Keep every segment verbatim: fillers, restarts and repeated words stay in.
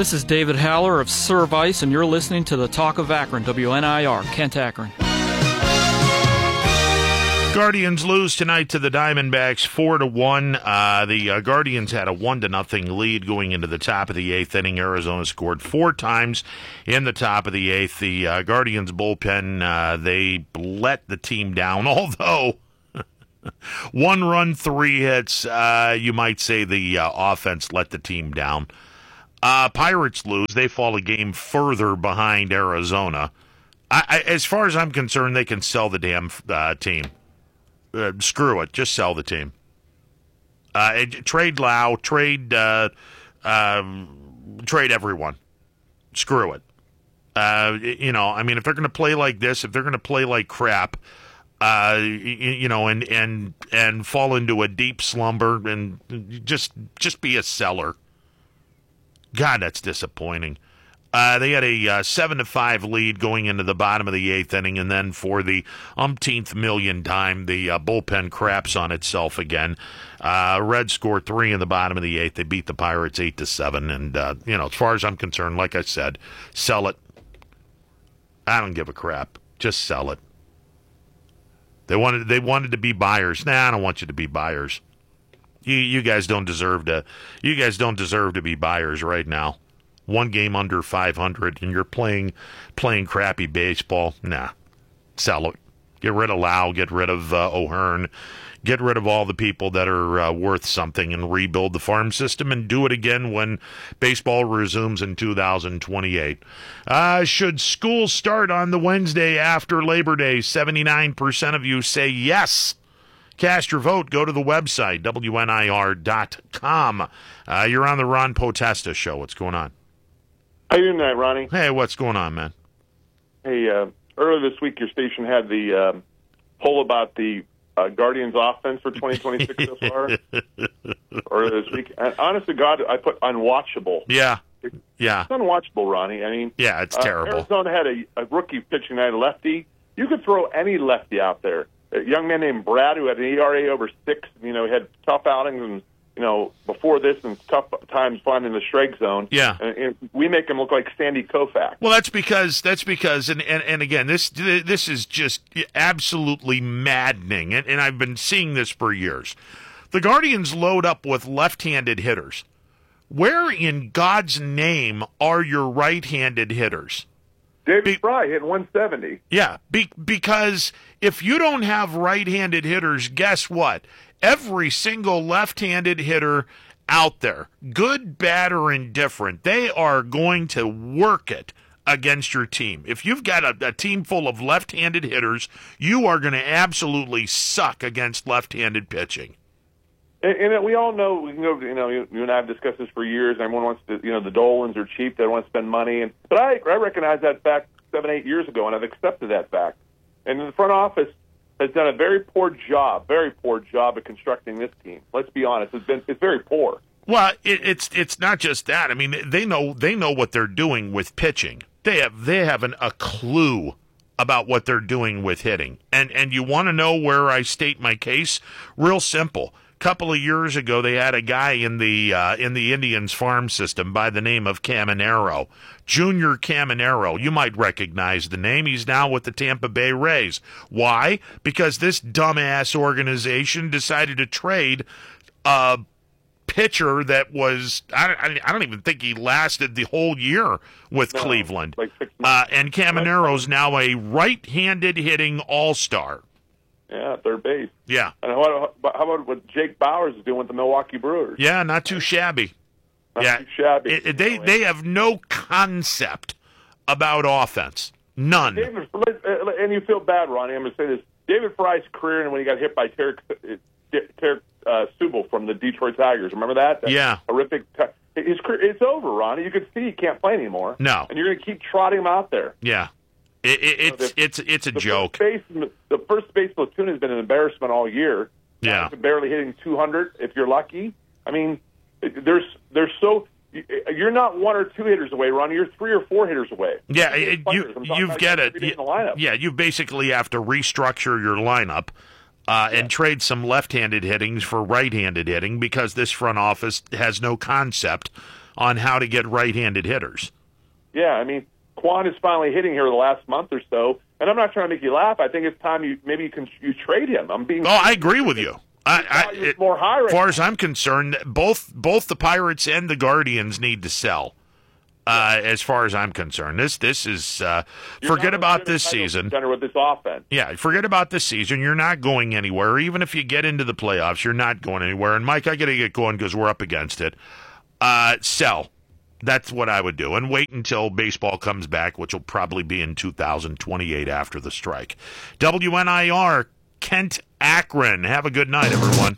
This is David Haller of Service, and you're listening to the Talk of Akron, W N I R, Kent, Akron. Guardians lose tonight to the Diamondbacks four to one. Uh, the uh, Guardians had a one to nothing lead going into the top of the eighth inning. Arizona scored four times in the top of the eighth. The uh, Guardians bullpen, uh, they let the team down, although one run, three hits. Uh, you might say the uh, offense let the team down. Uh, Pirates lose. They fall a game further behind Arizona. I, I, as far as I'm concerned, they can sell the damn uh, team. Uh, screw it. Just sell the team. Uh, trade Lau. Trade uh, uh, trade everyone. Screw it. Uh, you know, I mean, if they're going to play like this, if they're going to play like crap, uh, you, you know, and, and and fall into a deep slumber and just just be a seller. God, that's disappointing. Uh, they had a uh, seven to five lead going into the bottom of the eighth inning, and then for the umpteenth million time, the uh, bullpen craps on itself again. Uh, Reds score three in the bottom of the eighth. They beat the Pirates eight to seven, and uh, you know, as far as I'm concerned, like I said, sell it. I don't give a crap. Just sell it. They wanted they wanted to be buyers. Nah, I don't want you to be buyers. You you guys don't deserve to. You guys don't deserve to be buyers right now. One game under five hundred, and you're playing playing crappy baseball. Nah, sell it. Get rid of Lau. Get rid of uh, O'Hearn. Get rid of all the people that are uh, worth something, and rebuild the farm system, and do it again when baseball resumes in two thousand twenty-eight. Uh, should school start on the Wednesday after Labor Day? seventy-nine percent of you say yes. Cast your vote. Go to the website, W N I R dot com. Uh, you're on the Ron Potesta Show. What's going on? How you doing tonight, Ronnie? Hey, what's going on, man? Hey, uh, earlier this week, your station had the um, poll about the uh, Guardians offense for twenty twenty-six so far. Earlier this week. And honest to God, I put unwatchable. Yeah, yeah. It's unwatchable, Ronnie. I mean, yeah, it's uh, terrible. Arizona had a, a rookie pitching night, a lefty. You could throw any lefty out there. A young man named Brad who had an E R A over six, you know, had tough outings and, you know, before this and tough times finding the strike zone. Yeah. And, and we make him look like Sandy Koufax. Well, that's because, that's because, and, and, and again, this this is just absolutely maddening, and, and I've been seeing this for years. The Guardians load up with left-handed hitters. Where in God's name are your right-handed hitters? David Be- Fry hit one seventy. Yeah, be- because if you don't have right-handed hitters, guess what? Every single left-handed hitter out there, good, bad, or indifferent, they are going to work it against your team. If you've got a, a team full of left-handed hitters, you are going to absolutely suck against left-handed pitching. And, and we all know, we can go, you know, you, you and I have discussed this for years. Everyone wants to, you know, the Dolans are cheap. They don't want to spend money. And But I, I recognize that fact seven, eight years ago, and I've accepted that fact. And the front office has done a very poor job, very poor job at constructing this team. Let's be honest. It's been it's very poor. Well, it, it's it's not just that. I mean, they know they know what they're doing with pitching. They have they haven't a clue about what they're doing with hitting. And and you want to know where I state my case? Real simple. Couple of years ago, they had a guy in the uh, in the Indians farm system by the name of Caminero, Junior Caminero. You might recognize the name. He's now with the Tampa Bay Rays. Why? Because this dumbass organization decided to trade a pitcher that was I, I don't even think he lasted the whole year with No, Cleveland. like six Uh, months. and Caminero's now a right-handed hitting all-star. Yeah, third base. Yeah. And how, how about what Jake Bowers is doing with the Milwaukee Brewers? Yeah, not too shabby. Not yeah, too shabby. It, it, they they have no concept about offense, none. David, and you feel bad, Ronnie. I'm going to say this: David Fry's career, and when he got hit by Tarek, Tarek uh, Subel from the Detroit Tigers, remember that? That Yeah. horrific. His career, it's over, Ronnie. You can see he can't play anymore. No. And you're going to keep trotting him out there. Yeah, it, it, it's You know, the- it's it's a the joke. First base, the first base platoon has been an embarrassment all year. Yeah. Guys are barely hitting two hundred if you're lucky. I mean, there's there's so you're not one or two hitters away, Ronnie. You're three or four hitters away. Yeah, You're it, players. you I'm talking you've about got it. everybody in the lineup. Yeah, you basically have to restructure your lineup. Uh, and trade some left-handed hittings for right-handed hitting because this front office has no concept on how to get right-handed hitters. Yeah, I mean, Kwan is finally hitting here the last month or so, and I'm not trying to make you laugh. I think it's time you maybe you can you trade him. I'm being. Oh, I agree with you. I, I, it, more high right as far as I'm concerned, both both the Pirates and the Guardians need to sell. Uh, as far as I'm concerned, this this is uh, forget about this season. With this offense, yeah, forget about this season. You're not going anywhere. Even if you get into the playoffs, you're not going anywhere. And Mike, I got to get going because we're up against it. Uh, sell. That's what I would do, and wait until baseball comes back, which will probably be in two thousand twenty-eight after the strike. W N I R, Kent Akron. Have a good night, everyone.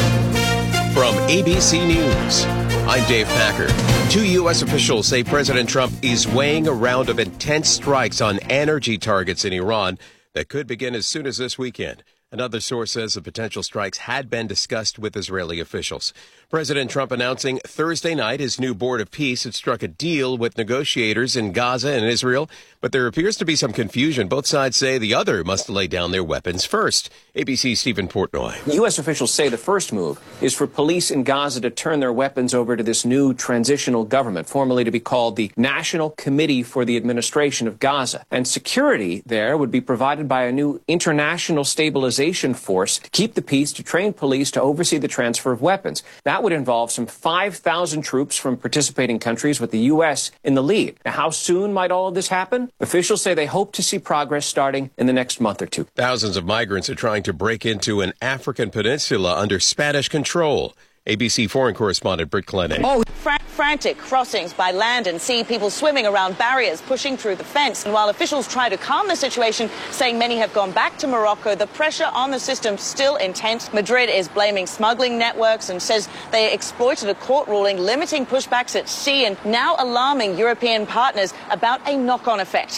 From A B C News, I'm Dave Packer. Two U S officials say President Trump is weighing a round of intense strikes on energy targets in Iran that could begin as soon as this weekend. Another source says the potential strikes had been discussed with Israeli officials. President Trump announcing Thursday night his new board of peace had struck a deal with negotiators in Gaza and Israel, but there appears to be some confusion. Both sides say the other must lay down their weapons first. A B C's Stephen Portnoy. U S officials say the first move is for police in Gaza to turn their weapons over to this new transitional government, formerly to be called the National Committee for the Administration of Gaza. And security there would be provided by a new international stabilization force to keep the peace, to train police, to oversee the transfer of weapons. That would involve some five thousand troops from participating countries, with the U S in the lead. Now, how soon might all of this happen? Officials say they hope to see progress starting in the next month or two. Thousands of migrants are trying to break into an African peninsula under Spanish control. A B C foreign correspondent Britt Clenny. Oh, Fra- frantic crossings by land and sea, people swimming around barriers, pushing through the fence. And while officials try to calm the situation, saying many have gone back to Morocco, the pressure on the system still intense. Madrid is blaming smuggling networks and says they exploited a court ruling limiting pushbacks at sea, and now alarming European partners about a knock-on effect.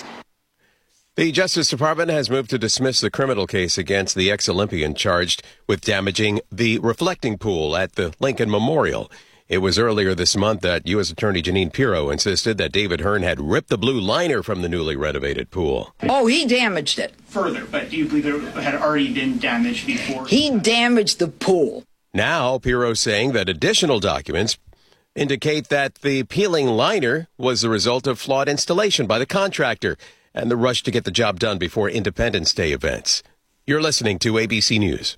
The Justice Department has moved to dismiss the criminal case against the ex-Olympian charged with damaging the reflecting pool at the Lincoln Memorial. It was earlier this month that U S Attorney Jeanine Pirro insisted that David Hearn had ripped the blue liner from the newly renovated pool. Oh, he damaged it. Further, but do you believe there had already been damage before? He damaged the pool. Now, Pirro saying that additional documents indicate that the peeling liner was the result of flawed installation by the contractor and the rush to get the job done before Independence Day events. You're listening to A B C News.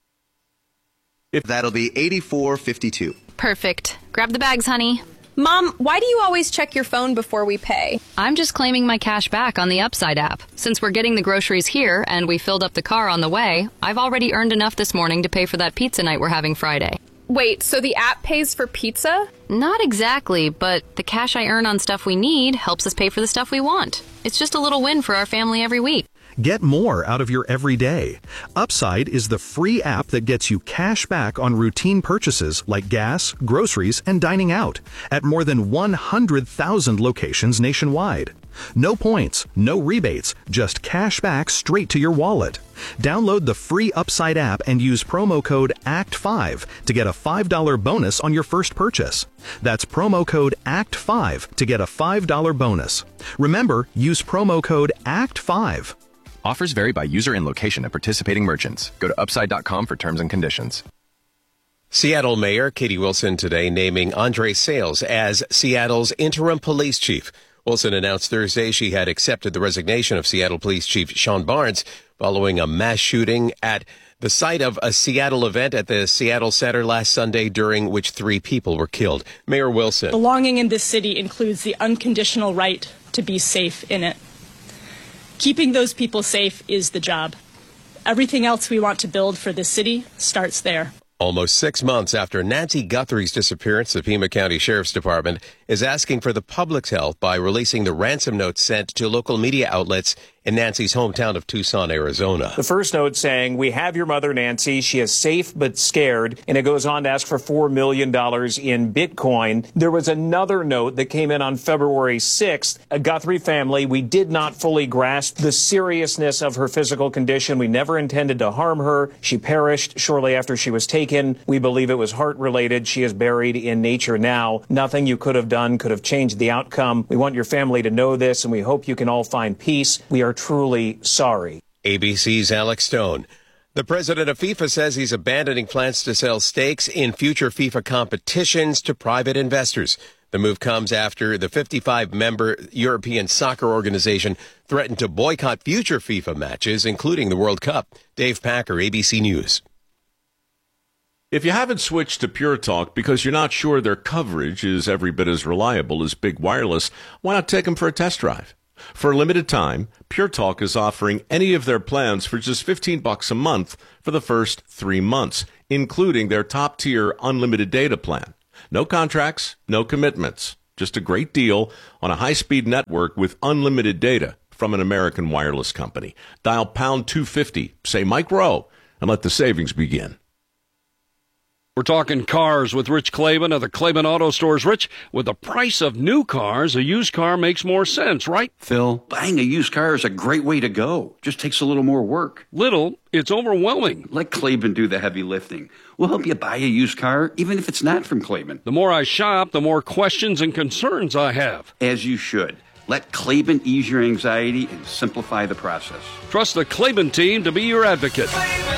That'll be eighty-four fifty-two. Perfect. Grab the bags, honey. Mom, why do you always check your phone before we pay? I'm just claiming my cash back on the Upside app. Since we're getting the groceries here and we filled up the car on the way, I've already earned enough this morning to pay for that pizza night we're having Friday. Wait, so the app pays for pizza? Not exactly, but the cash I earn on stuff we need helps us pay for the stuff we want. It's just a little win for our family every week. Get more out of your everyday. Upside is the free app that gets you cash back on routine purchases like gas, groceries, and dining out at more than one hundred thousand locations nationwide. No points, no rebates, just cash back straight to your wallet. Download the free Upside app and use promo code A C T five to get a five dollars bonus on your first purchase. That's promo code A C T five to get a five dollars bonus. Remember, use promo code A C T five. Offers vary by user and location at participating merchants. Go to upside dot com for terms and conditions. Seattle Mayor Katie Wilson today naming Andre Sales as Seattle's interim police chief. Wilson announced Thursday she had accepted the resignation of Seattle Police Chief Sean Barnes following a mass shooting at the site of a Seattle event at the Seattle Center last Sunday, during which three people were killed. Mayor Wilson. Belonging in this city includes the unconditional right to be safe in it. Keeping those people safe is the job. Everything else we want to build for this city starts there. Almost six months after Nancy Guthrie's disappearance, the Pima County Sheriff's Department is asking for the public's help by releasing the ransom notes sent to local media outlets in Nancy's hometown of Tucson, Arizona. The first note saying, "We have your mother, Nancy. She is safe but scared." And it goes on to ask for four million dollars in Bitcoin. There was another note that came in on February sixth. A Guthrie family, we did not fully grasp the seriousness of her physical condition. We never intended to harm her. She perished shortly after she was taken. We believe it was heart-related. She is buried in nature now. Nothing you could have done could have changed the outcome. We want your family to know this, and we hope you can all find peace. We are truly sorry. A B C's Alex Stone. The president of FIFA says he's abandoning plans to sell stakes in future FIFA competitions to private investors. The move comes after the fifty-five member European Soccer Organization threatened to boycott future FIFA matches, including the World Cup. Dave Packer, A B C News. If you haven't switched to Pure Talk because you're not sure their coverage is every bit as reliable as Big Wireless, why not take them for a test drive? For a limited time, Pure Talk is offering any of their plans for just fifteen bucks a month for the first three months, including their top-tier unlimited data plan. No contracts, no commitments. Just a great deal on a high-speed network with unlimited data from an American wireless company. Dial pound two fifty, say Mike Rowe, and let the savings begin. We're talking cars with Rich Klaban of the Klaban Auto Stores. Rich, with the price of new cars, a used car makes more sense, right? Phil, buying a used car is a great way to go. Just takes a little more work. Little? It's overwhelming. Let Klaban do the heavy lifting. We'll help you buy a used car, even if it's not from Klaban. The more I shop, the more questions and concerns I have. As you should. Let Klaban ease your anxiety and simplify the process. Trust the Klaban team to be your advocate.